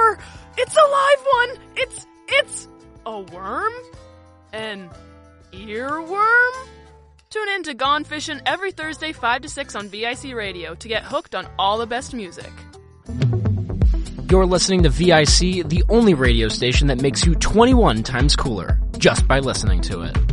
more! It's a live one! It's a worm? An earworm? Tune in to Gone Fishin' every Thursday 5 to 6 on VIC Radio to get hooked on all the best music. You're listening to VIC, the only radio station that makes you 21 times cooler, just by listening to it.